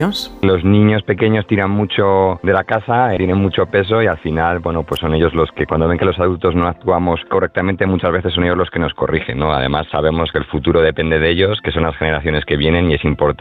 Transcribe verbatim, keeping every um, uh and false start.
Los niños pequeños tiran mucho de la casa, eh, tienen mucho peso y al final, bueno, pues son ellos los que cuando ven que los adultos no actuamos correctamente, muchas veces son ellos los que nos corrigen, ¿no? Además sabemos que el futuro depende de ellos, que son las generaciones que vienen y es importante